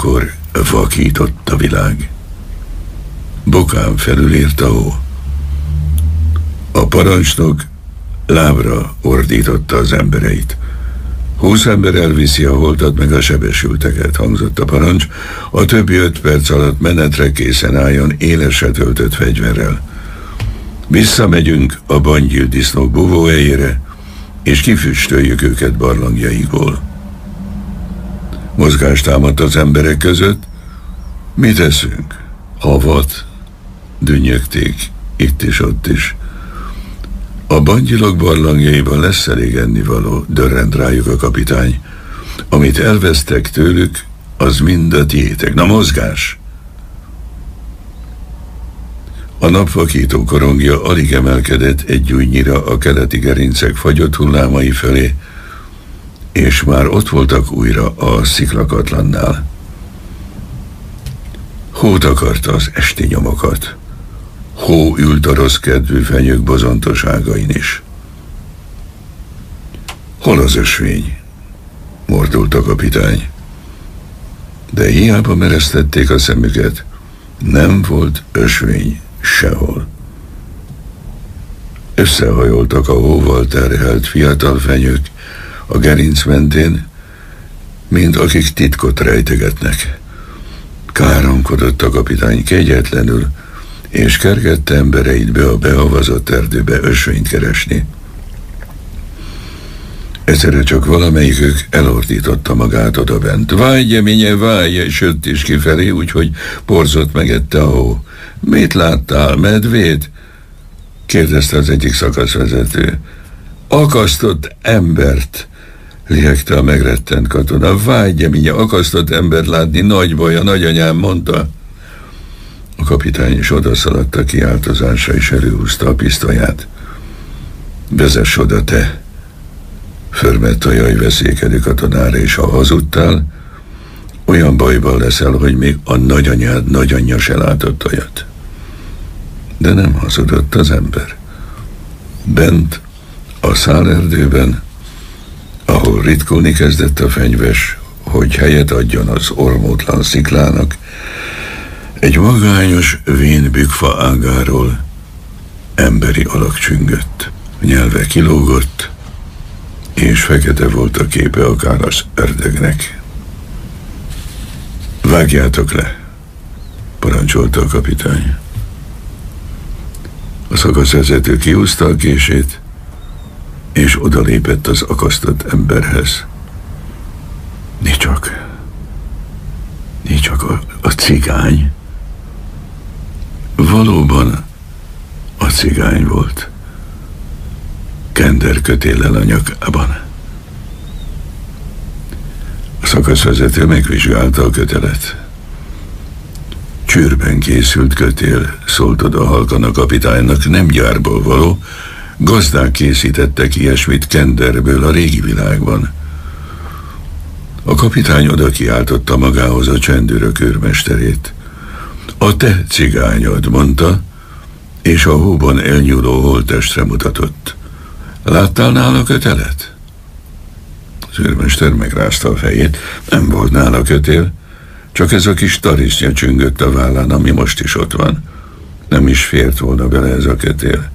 Ekkor vakított a világ. Bokán felülért a hó. A parancsnok lábra ordította az embereit. 20 ember elviszi a holtat meg a sebesülteket, hangzott a parancs. A többi 5 perc alatt menetre készen álljon élesre töltött fegyverrel. Visszamegyünk a bangyil disznók búvóhelyére, és kifüstöljük őket barlangjaikból. Mozgást támadt az emberek között. Mit eszünk? Havat? Dünnyögték itt is, ott is. A bangyilok barlangjaiban lesz elég ennivaló, dörrent rájuk a kapitány. Amit elvesztek tőlük, az mind a tiétek. Na, mozgás! A napvakító korongja alig emelkedett egy ujjnyira a keleti gerincek fagyott hullámai fölé, és már ott voltak újra a sziklakatlannál. Hó takarta az esti nyomokat. Hó ült a rossz kedvű fenyők bozontoságain is. Hol az ösvény? Mordult a kapitány. De hiába meresztették a szemüket, nem volt ösvény sehol. Összehajoltak a hóval terhelt fiatal fenyők a gerinc mentén, mint akik titkot rejtegetnek. Káromkodott a kapitány kegyetlenül, és kergette embereit be a behavazott erdőbe ösvényt keresni. Egyszerre csak valamelyikük elordította magát odabent. Válj, gyeménye, válj, és jött is kifelé, úgyhogy porzott megette a hó. Mit láttál, medvét? Kérdezte az egyik szakaszvezető. Akasztott embert, lihegte a megrettent katona. Válj, gyeménye, akasztott embert látni, nagy baj, a nagyanyám mondta. A kapitány is odaszaladt a kiáltozásra, és előhúzta a pisztolyát. Vezess oda, te! Förmett a jajveszékedő katonára, és ha hazudtál, olyan bajban leszel, hogy még a nagyanyád nagyanyja se látott olyat. De nem hazudott az ember. Bent a szálerdőben, ahol ritkulni kezdett a fenyves, hogy helyet adjon az ormótlan sziklának, egy magányos vén bükfa ágáról emberi alak csüngött. A nyelve kilógott, és fekete volt a képe akár az ördögnek. Vágjátok le, parancsolta a kapitány. A szakaszvezető kihúzta a kését, és odalépett az akasztott emberhez. Nincs csak a cigány. Valóban a cigány volt. Kender kötéllel a nyakában. A szakaszvezető megvizsgálta a kötelet. Csőrben készült kötél, szólt oda halkan a kapitánynak, nem gyárból való. Gazdák készítettek ilyesmit Kenderből a régi világban. A kapitány oda kiáltotta magához a csendőrök őrmesterét. A te cigányod, mondta, és a hóban elnyúló holttestre mutatott. Láttál nála kötelet? Az őrmester megrázta a fejét. Nem volt nála kötél, csak ez a kis tarisznya csüngött a vállán, ami most is ott van. Nem is fért volna bele ez a kötél.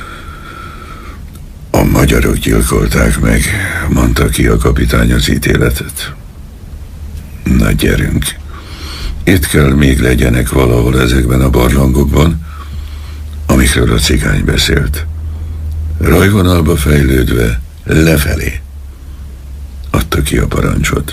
A magyarok gyilkolták meg, mondta ki a kapitány az ítéletet. Na gyerünk, itt kell még legyenek valahol ezekben a barlangokban, amikről a cigány beszélt. Rajvonalba fejlődve lefelé adta ki a parancsot.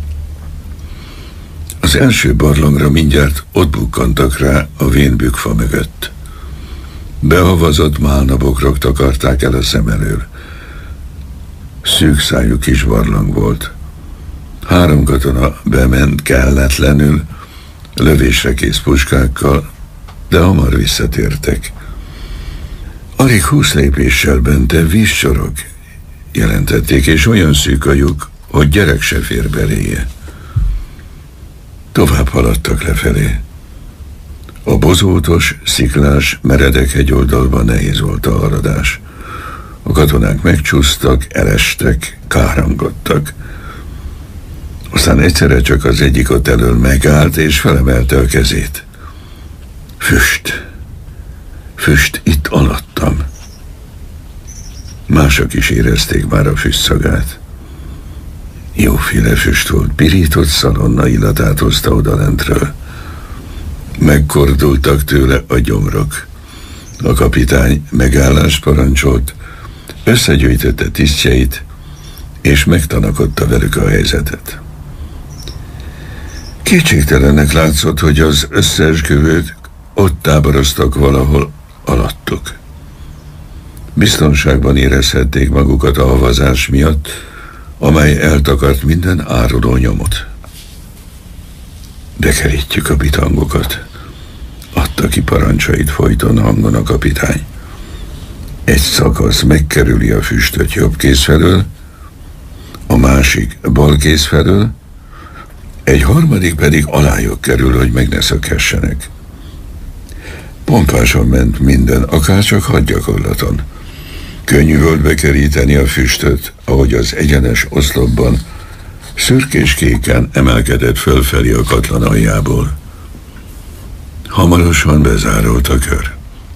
Az első barlangra mindjárt ott bukkantak rá a vénbükfa mögött. Behavazott málnabokrok takarták el a szem elől. Szűk szájú kis barlang volt. 3 katona bement kelletlenül, lövésre kész puskákkal, de hamar visszatértek. Alig 20 lépéssel bente vízcsorog, jelentették, és olyan szűk a lyuk, hogy gyerek se fér beléje. Tovább haladtak lefelé. A bozótos, sziklás, meredek hegyoldalban nehéz volt a haladás. A katonák megcsúsztak, elestek, káromkodtak. Aztán egyszerre csak az egyik ott elől megállt, és felemelte a kezét. Füst. Füst itt alattam. Mások is érezték már a füst szagát. Jóféle füst volt, pirított szalonna illatát hozta odalentről. Megkordultak tőle a gyomrok. A kapitány megállást parancsolt, összegyűjtötte tisztjeit, és megtanakodta velük a helyzetet. Kétségtelennek látszott, hogy az összeesküvők ott táboroztak valahol alattuk. Biztonságban érezhették magukat a havazás miatt, amely eltakart minden áruló nyomot. Bekerítjük a bitangokat, adta ki parancsait folyton hangon a kapitány. Egy szakasz megkerüli a füstöt jobb kéz felől, a másik bal kéz felől, egy harmadik pedig alájuk kerül, hogy meg ne szökhessenek. Pompásan ment minden, akárcsak hadgyakorlaton. Könnyű volt bekeríteni a füstöt, ahogy az egyenes oszlopban szürkés-kéken emelkedett fölfelé a katlan aljából. Hamarosan bezárult a kör.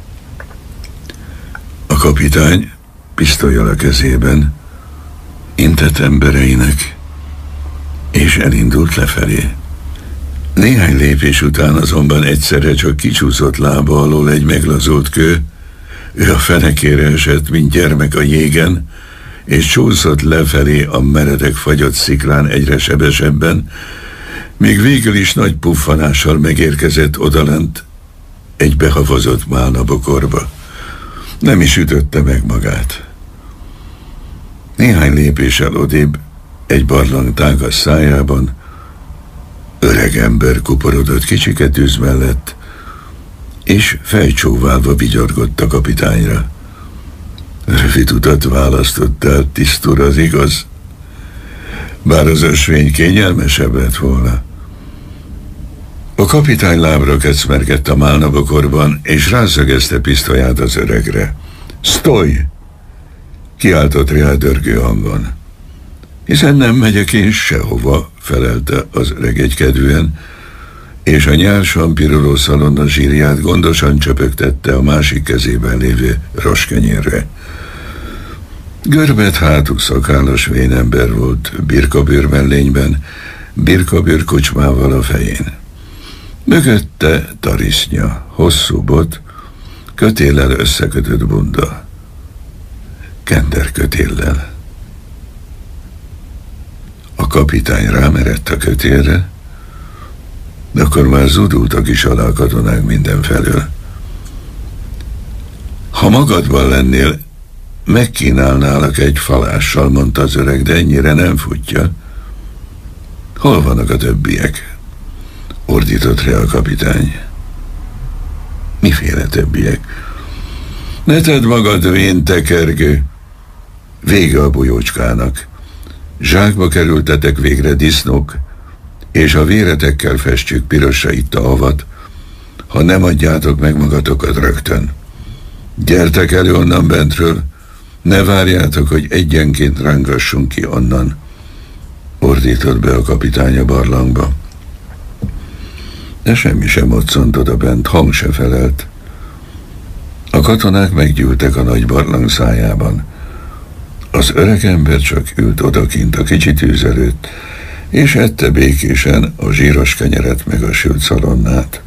A kapitány pisztollyal a kezében intett embereinek, és elindult lefelé. Néhány lépés után azonban egyszerre csak kicsúszott lába alól egy meglazult kő, ő a fenekére esett, mint gyermek a jégen, és csúszott lefelé a meredek fagyott sziklán egyre sebesebben, míg végül is nagy puffanással megérkezett odalent egy behavazott málnabokorba. Nem is ütötte meg magát. Néhány lépéssel odébb, egy barlang tágas szájában, öreg ember kuporodott kicsike tűz mellett, és fejcsóválva vigyorgott a kapitányra. Rövid utat választott el, tisztul az igaz, bár az ösvény kényelmesebb lett volna. A kapitány lábra kecmergett a málnabokorban, és rászögezte pisztolyát az öregre. Sztoj! Kiáltott rá dörgő hangon. Hiszen nem megyek én sehova, felelte az öreg egykedvűen, és a nyársan piruló szalonna zsírját gondosan csöpögtette a másik kezében lévő roskenyérre. Görbet hátú szakállas vénember volt, birkabőr mellényben, birkabőr kocsmával a fején. Mögötte tarisznya, hosszú bot, kötéllel összekötött bunda. Kenderkötéllel. A kapitány rámerett a kötélre, de akkor már zúdultak is alá a katonák mindenfelől. Ha magadban lennél, megkínálnálak egy falással, mondta az öreg, de ennyire nem futja. Hol vannak a többiek? Ordított rá a kapitány. Miféle többiek? Ne tedd magad vén, tekergő! Vége a bujócskának. Zsákba kerültetek végre disznók, és a véretekkel festjük pirosra itt a havat, ha nem adjátok meg magatokat rögtön. Gyertek elő onnan bentről, ne várjátok, hogy egyenként rángassunk ki onnan, ordított be a kapitány a barlangba. De semmi sem moccant oda bent, hang se felelt. A katonák meggyűltek a nagy barlang szájában. Az öreg ember csak ült odakint a kicsi tűz előtt, és ette békésen a zsíros kenyeret meg a sült szalonnát.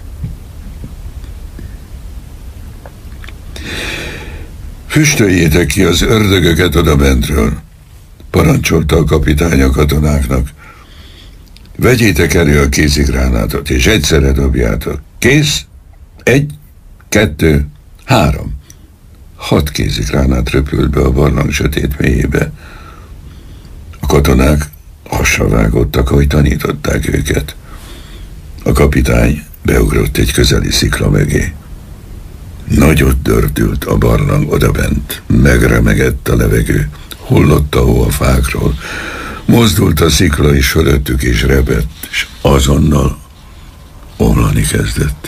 Füstöljétek ki az ördögöket oda bentről, parancsolta a kapitány a katonáknak. Vegyétek elő a kézigránátot, és egyszerre dobjátok. Kész? 1, 2, 3. 6 kézigránát röpült be a barlang sötét mélyébe. A katonák hasra vágottak, ahogy tanították őket. A kapitány beugrott egy közeli szikla mögé. Nagyot dördült a barlang odabent, megremegett a levegő, hullott a hó a fákról, mozdult a szikla is fölöttük, és rebett, és azonnal omlani kezdett.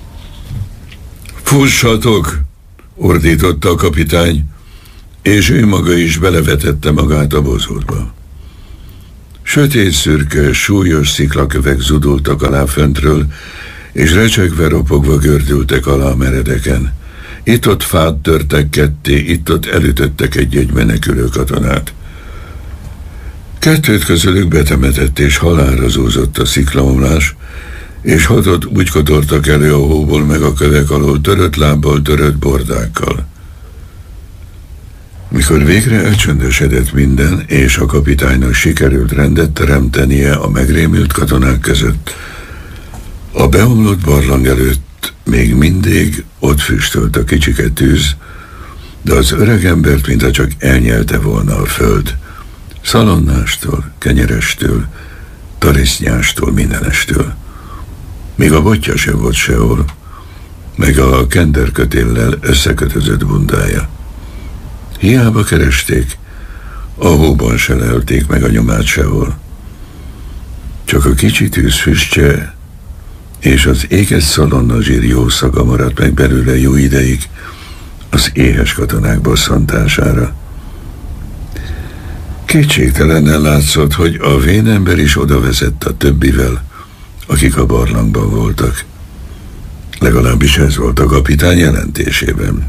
Fussatok! Ordította a kapitány, és ő maga is belevetette magát a bozótba. Sötét szürke, súlyos sziklakövek zudultak alá föntről, és recsegve ropogva gördültek alá a meredeken. Itt-ott fát törtek ketté, itt-ott elütöttek egy-egy menekülő katonát. Kettőt közülük betemetett és halálra zúzott a sziklaomlás, és hatot úgy kotortak elő a hóból meg a kövek alól törött lábbal, törött bordákkal. Mikor végre elcsöndesedett minden, és a kapitánynak sikerült rendet teremtenie a megrémült katonák között, a beomlott barlang előtt még mindig ott füstölt a kicsike tűz, de az öregembert mintha csak elnyelte volna a föld, szalonnástól, kenyerestől, tarisznyástól, mindenestől. Még a botja se volt sehol, meg a kenderkötéllel összekötözött bundája. Hiába keresték, a hóban se lelték meg a nyomát sehol. Csak a kicsi tűzfüstje és az éges szalonna zsír jó szaga maradt meg belőle jó ideig az éhes katonák bosszantására. Kétségtelenen látszott, hogy a vénember is oda vezett a többivel, akik a barlangban voltak. Legalábbis ez volt a kapitány jelentésében.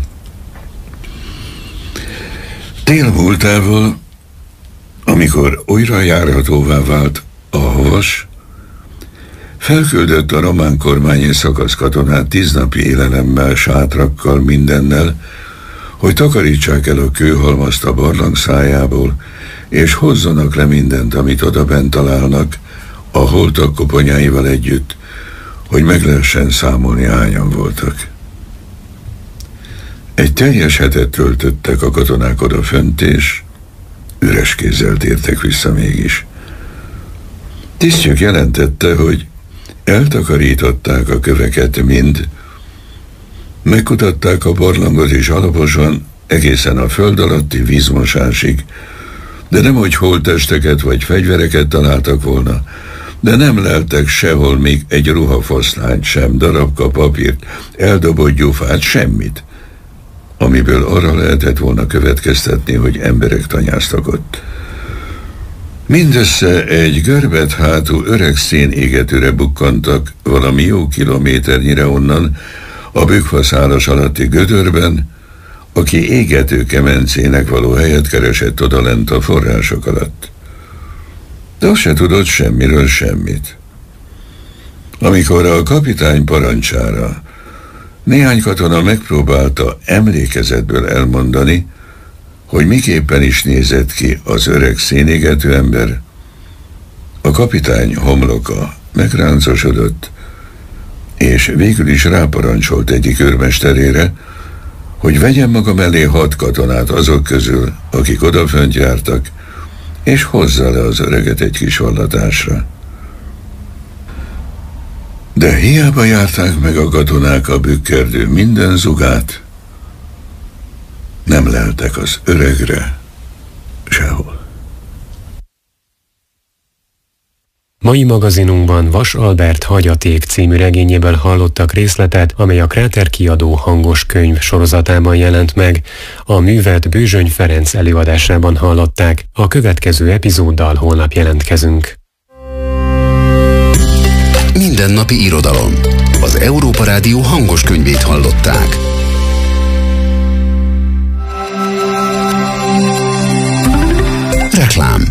Tél múltával, amikor újra járhatóvá vált a havas, felküldött a román kormány egy szakaszkatonát 10 napi élelemmel, sátrakkal, mindennel, hogy takarítsák el a kőhalmazt a barlang szájából, és hozzanak le mindent, amit odabent találnak, a holtak koponyáival együtt, hogy meg lehessen számolni, hányan voltak. Egy teljes hetet töltöttek a katonák odafönt, és üres kézzel tértek vissza mégis. Tisztjük jelentette, hogy eltakarították a köveket mind, megkutatták a barlangot is alaposan, egészen a föld alatti vízmosásig, de nem hogy holttesteket vagy fegyvereket találtak volna, de nem leltek sehol még egy ruhafoszlányt sem, darabka papírt, eldobott gyufát, semmit, amiből arra lehetett volna következtetni, hogy emberek tanyáztak ott. Mindössze egy görbet hátú öreg szénégetőre bukkantak valami jó kilométernyire onnan, a bükkfaszálas alatti gödörben, aki égető kemencének való helyet keresett odalent a források alatt. De azt se tudott semmiről semmit. Amikor a kapitány parancsára néhány katona megpróbálta emlékezetből elmondani, hogy miképpen is nézett ki az öreg szénégető ember, a kapitány homloka megráncosodott, és végül is ráparancsolt egyik őrmesterére, hogy vegyen maga mellé 6 katonát azok közül, akik odafönt jártak, és hozza le az öreget egy kis vallatásra. De hiába járták meg a katonák a bükkerdő minden zugát, nem leltek az öregre sehol. Mai magazinunkban Vas Albert Hagyaték című regényéből hallottak részletet, amely a Kráter kiadó hangos könyv sorozatában jelent meg. A művet Bőzsöny Ferenc előadásában hallották. A következő epizóddal holnap jelentkezünk. Mindennapi irodalom. Az Európa Rádió hangos könyvét hallották. Reklám.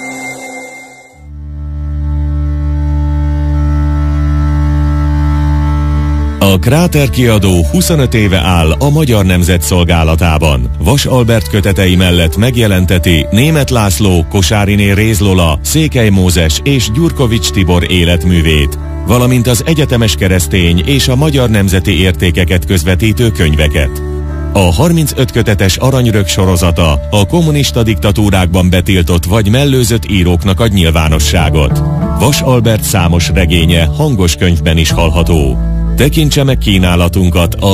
A Kráter kiadó 25 éve áll a Magyar Nemzet szolgálatában. Vas Albert kötetei mellett megjelenteti Németh László, Kosáriné Réz Lola, Székely Mózes és Gyurkovics Tibor életművét, valamint az egyetemes keresztény és a magyar nemzeti értékeket közvetítő könyveket. A 35 kötetes Aranyrög sorozata a kommunista diktatúrákban betiltott vagy mellőzött íróknak ad nyilvánosságot. Vas Albert számos regénye hangos könyvben is hallható. Tekintse meg kínálatunkat a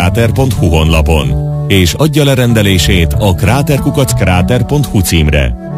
www.krater.hu honlapon, és adja le rendelését a kraterkukackkrater.hu címre.